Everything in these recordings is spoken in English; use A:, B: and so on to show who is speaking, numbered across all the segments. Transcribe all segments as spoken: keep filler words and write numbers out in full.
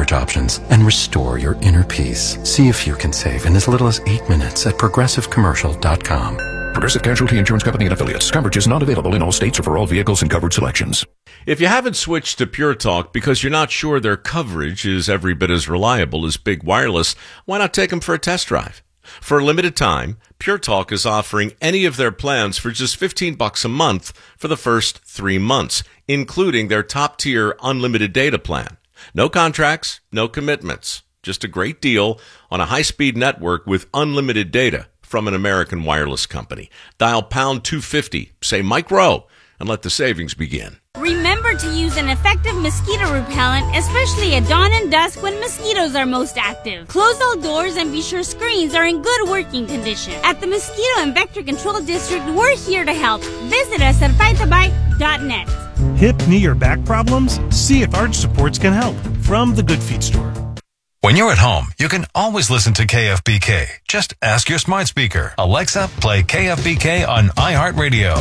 A: coverage options and restore your inner peace. See if you can save in as little as eight minutes at progressive commercial dot com.
B: Progressive Casualty Insurance Company and Affiliates. Coverage is not available in all states or for all vehicles and covered selections.
C: If you haven't switched to Pure Talk because you're not sure their coverage is every bit as reliable as Big Wireless, why not take them for a test drive? For a limited time, Pure Talk is offering any of their plans for just fifteen bucks a month for the first three months, including their top-tier unlimited data plan. No contracts, no commitments. Just a great deal on a high-speed network with unlimited data from an American wireless company. Dial pound two fifty, say Mike Rowe, and let the savings begin.
D: Remember to use an effective mosquito repellent, especially at dawn and dusk when mosquitoes are most active. Close all doors and be sure screens are in good working condition. At the Mosquito and Vector Control District, we're here to help. Visit us at fight the bite dot net.
E: Hip, knee, or back problems? See if Arch Supports can help. From the Good Feet Store.
F: When you're at home, you can always listen to K F B K. Just ask your smart speaker, Alexa, play K F B K on iHeartRadio.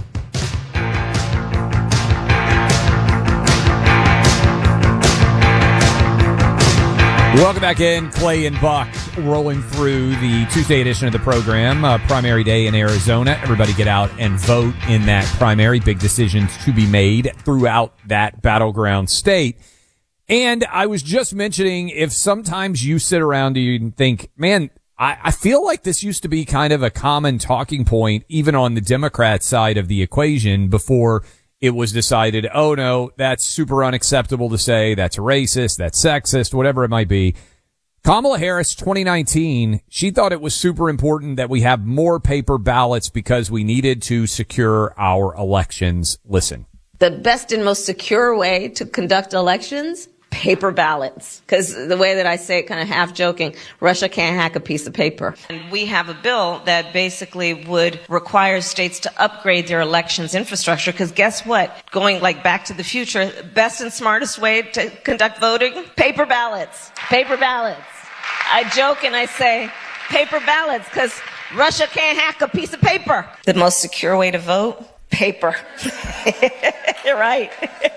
G: Welcome back in. Clay and Buck rolling through the Tuesday edition of the program. Uh, primary day in Arizona. Everybody get out and vote in that primary. Big decisions to be made throughout that battleground state. And I was just mentioning, if sometimes you sit around and think, man, I, I feel like this used to be kind of a common talking point, even on the Democrat side of the equation, before it was decided, oh no, that's super unacceptable to say, that's racist, that's sexist, whatever it might be. Kamala Harris, twenty nineteen, she thought it was super important that we have more paper ballots because we needed to secure our elections. Listen.
H: The best and most secure way to conduct elections, paper ballots. Because the way that I say it, kind of half joking, Russia can't hack a piece of paper. And we have a bill that basically would require states to upgrade their elections infrastructure. Because guess what? Going like back to the future, best and smartest way to conduct voting, paper ballots. Paper ballots. I joke and I say paper ballots because Russia can't hack a piece of paper. The most secure way to vote? Paper. You're right.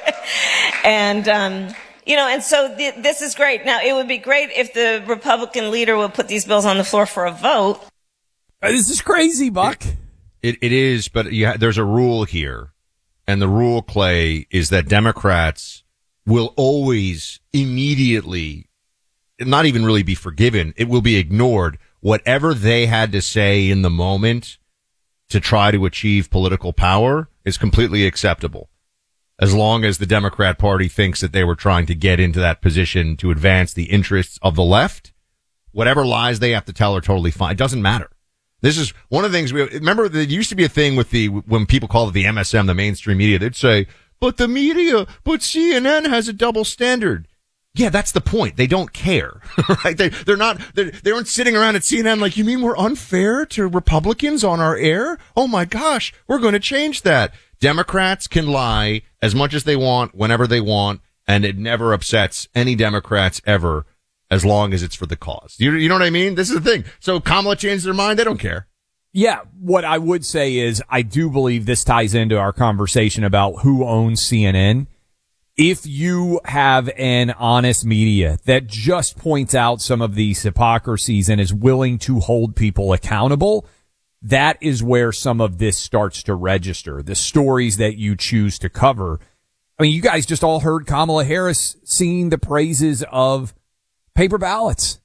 H: and, um, you know, and so th- this is great. Now, it would be great if the Republican leader would put these bills on the floor for a vote.
G: This is crazy, Buck.
I: It, it, it is, but you ha- there's a rule here. And the rule, Clay, is that Democrats will always immediately, not even really be forgiven. It will be ignored. Whatever they had to say in the moment to try to achieve political power is completely acceptable, as long as the Democrat Party thinks that they were trying to get into that position to advance the interests of the left. Whatever lies they have to tell are totally fine. It doesn't matter. This is one of the things we remember. There used to be a thing with the, when people call it the M S M, the mainstream media, they'd say, but the media, but C N N has a double standard. Yeah, that's the point. They don't care, right? They, they're not, they're, they aren't sitting around at C N N like, you mean we're unfair to Republicans on our air? Oh my gosh, we're going to change that. Democrats can lie as much as they want, whenever they want, and it never upsets any Democrats ever, as long as it's for the cause. You, you know what I mean? This is the thing. So Kamala changed their mind. They don't care.
G: Yeah. What I would say is I do believe this ties into our conversation about who owns C N N. If you have an honest media that just points out some of these hypocrisies and is willing to hold people accountable, that is where some of this starts to register. The stories that you choose to cover. I mean, you guys just all heard Kamala Harris singing the praises of paper ballots.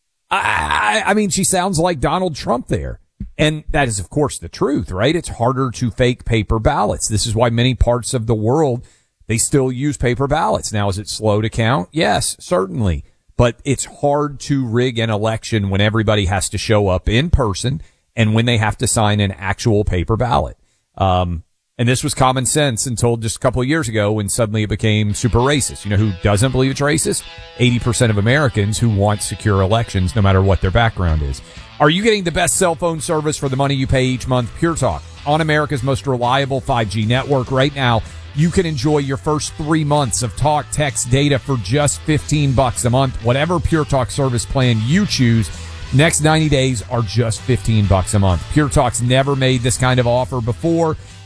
G: I, I, I mean, she sounds like Donald Trump there. And that is, of course, the truth, right? It's harder to fake paper ballots. This is why many parts of the world, they still use paper ballots. Now, is it slow to count? Yes, certainly. But it's hard to rig an election when everybody has to show up in person and when they have to sign an actual paper ballot. Um, and this was common sense until just a couple of years ago when suddenly it became super racist. You know who doesn't believe it's racist? eighty percent of Americans who want secure elections no matter what their background is. Are you getting the best cell phone service for the money you pay each month? Pure Talk, on America's most reliable five G network right now. You can enjoy your first three months of talk, text, data for just fifteen bucks a month. Whatever Pure Talk service plan you choose, next ninety days are just fifteen bucks a month. Pure Talk's never made this kind of offer before.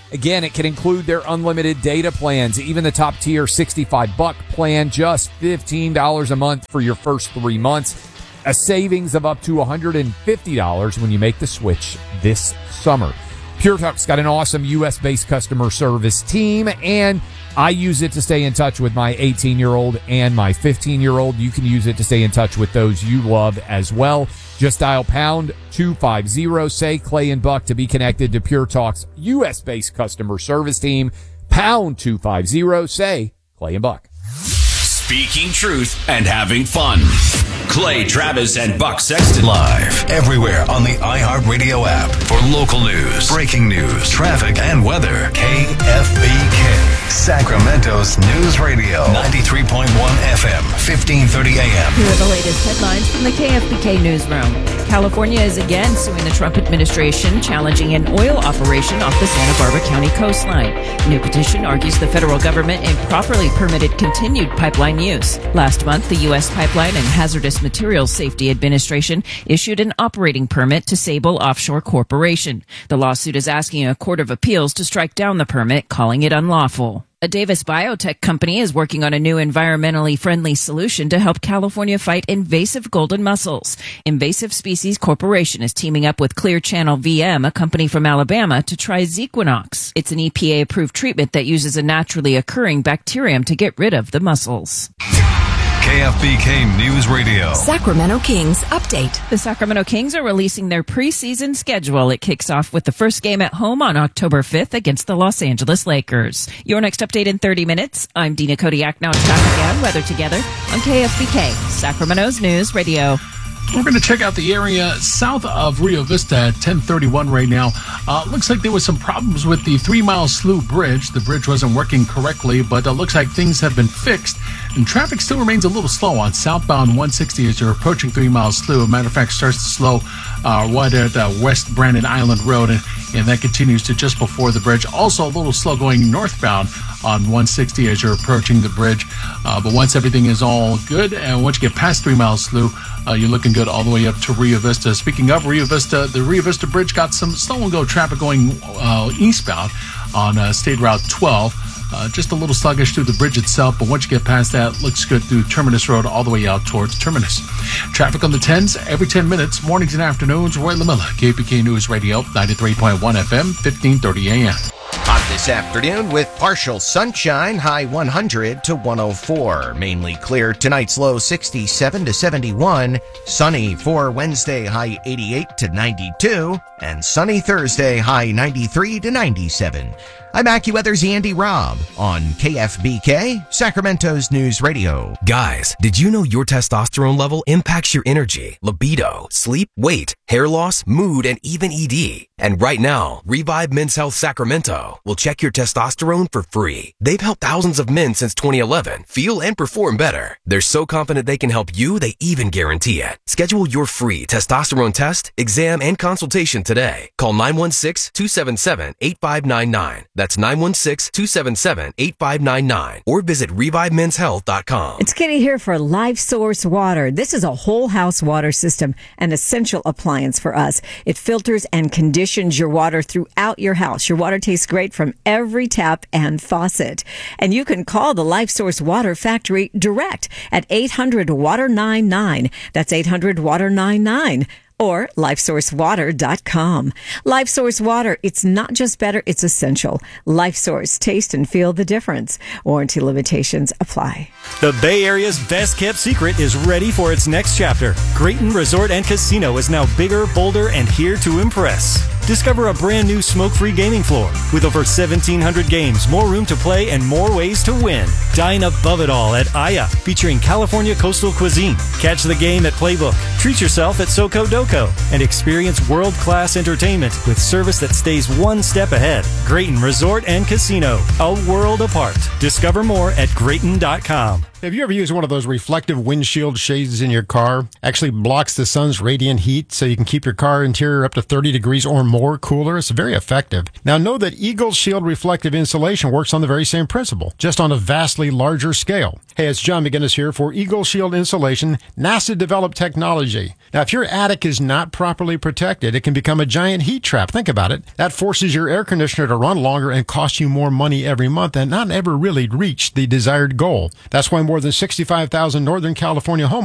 G: Again, it can include their unlimited data plans, even the top tier sixty-five buck plan, just fifteen dollars a month for your first three months. A savings of up to one hundred fifty dollars when you make the switch this summer. Pure Talk's got an awesome U S-based customer service team, and I use it to stay in touch with my eighteen-year-old and my fifteen-year-old. You can use it to stay in touch with those you love as well. Just dial pound two fifty, say Clay and Buck to be connected to Pure Talk's U S-based customer service team. Pound two fifty, say Clay and Buck.
J: Speaking truth and having fun. Clay Travis and Buck Sexton.
F: Live everywhere on the iHeartRadio app. For local news, breaking news, traffic, and weather. K F B K. Sacramento's News Radio. ninety-three point one F M, fifteen thirty A M.
K: Here are the latest headlines from the K F B K newsroom. California is again suing the Trump administration, challenging an oil operation off the Santa Barbara County coastline. The new petition argues the federal government improperly permitted continued pipeline use. Last month, the U S Pipeline and Hazardous Materials Safety Administration issued an operating permit to Sable Offshore Corporation. The lawsuit is asking a court of appeals to strike down the permit, calling it unlawful. A Davis biotech company is working on a new environmentally friendly solution to help California fight invasive golden mussels. Invasive Species Corporation is teaming up with Clear Channel V M, a company from Alabama, to try Zequinox. It's an E P A-approved treatment that uses a naturally occurring bacterium to get rid of the mussels.
F: K F B K News Radio.
K: Sacramento Kings update. The Sacramento Kings are releasing their preseason schedule. It kicks off with the first game at home on October fifth against the Los Angeles Lakers. Your next update in thirty minutes. I'm Dina Kodiak. Now traffic and weather together on K F B K, Sacramento's News Radio.
L: We're going to check out the area south of Rio Vista at ten thirty-one right now. Uh, looks like there was some problems with the Three Mile Slough Bridge. The bridge wasn't working correctly, but it uh, looks like things have been fixed. And traffic still remains a little slow on southbound one sixty as you're approaching Three Mile Slough. Matter of fact, starts to slow uh, right at uh, West Brandon Island Road, and, and that continues to just before the bridge. Also a little slow going northbound on one sixty as you're approaching the bridge. Uh, but once everything is all good, and once you get past Three Mile Slough, uh, you're looking good all the way up to Rio Vista. Speaking of Rio Vista, the Rio Vista Bridge got some slow-and-go traffic going uh, eastbound on uh, State Route twelve. Uh, just a little sluggish through the bridge itself, but once you get past that, looks good through Terminus Road all the way out towards Terminus. Traffic on the tens every ten minutes, mornings and afternoons. Roy LaMilla, K P K News Radio, ninety-three point one F M, fifteen thirty A M.
M: Hot this afternoon with partial sunshine, high one hundred to one oh four. Mainly clear, tonight's low sixty-seven to seventy-one. Sunny for Wednesday, high eighty-eight to ninety-two. And sunny Thursday, high ninety-three to ninety-seven. I'm AccuWeather's Andy Robb on K F B K, Sacramento's News Radio.
N: Guys, did you know your testosterone level impacts your energy, libido, sleep, weight, hair loss, mood, and even E D? And right now, Revive Men's Health Sacramento will check your testosterone for free. They've helped thousands of men since twenty eleven feel and perform better. They're so confident they can help you, they even guarantee it. Schedule your free testosterone test, exam, and consultation today. Call nine one six, two seven seven, eight five nine nine. That's nine one six, two seven seven, eight five nine nine. Or visit revive men's health dot com.
O: It's Kitty here for Life Source Water. This is a whole house water system, an essential appliance for us. It filters and conditions your water throughout your house. Your water tastes great from every tap and faucet. And you can call the Life Source Water Factory direct at eight hundred water ninety-nine. That's eight hundred water ninety-nine. Or life source water dot com. LifeSource Water, it's not just better, it's essential. LifeSource, taste and feel the difference. Warranty limitations apply.
P: The Bay Area's best kept secret is ready for its next chapter. Grayton Resort and Casino is now bigger, bolder, and here to impress. Discover a brand new smoke-free gaming floor with over seventeen hundred games, more room to play, and more ways to win. Dine above it all at Aya, featuring California coastal cuisine. Catch the game at Playbook. Treat yourself at Soco Doco. And experience world-class entertainment with service that stays one step ahead. Grayton Resort and Casino, a world apart. Discover more at Grayton dot com.
Q: Have you ever used one of those reflective windshield shades in your car? Actually blocks the sun's radiant heat so you can keep your car interior up to thirty degrees or more cooler. It's very effective. Now know that Eagle Shield reflective insulation works on the very same principle, just on a vastly larger scale. Hey, it's John McGinnis here for Eagle Shield Insulation, NASA-developed technology. Now, if your attic is not properly protected, it can become a giant heat trap. Think about it. That forces your air conditioner to run longer and cost you more money every month and not ever really reach the desired goal. That's why more than sixty-five thousand Northern California homeowners